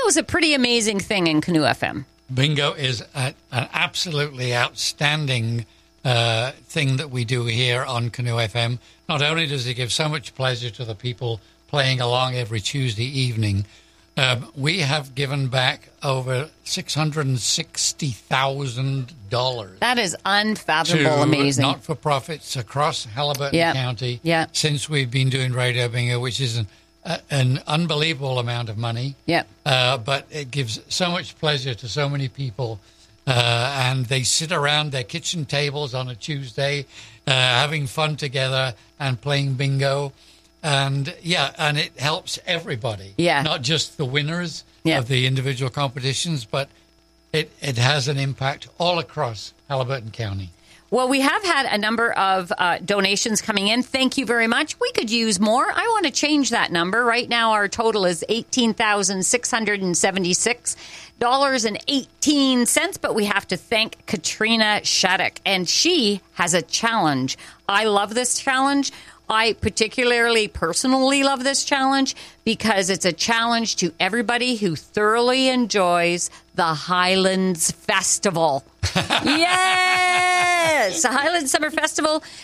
is a pretty amazing thing in Canoe FM. Bingo is an absolutely outstanding thing that we do here on Canoe FM. Not only does it give so much pleasure to the people playing along every Tuesday evening, we have given back over $660,000. That is unfathomable, amazing. Not-for-profits across Haliburton County since we've been doing Radio Bingo, which is an unbelievable amount of money. But it gives so much pleasure to so many people. And they sit around their kitchen tables on a Tuesday, having fun together and playing bingo. And it helps everybody, not just the winners of the individual competitions, but it has an impact all across Haliburton County. Well, we have had a number of donations coming in. Thank you very much. We could use more. I want to change that number. Right now, our total is $18,676.18, but we have to thank Katrina Shattuck, and she has a challenge. I love this challenge. I personally love this challenge because it's a challenge to everybody who thoroughly enjoys the Highlands Festival. Yes! The Highlands Summer Festival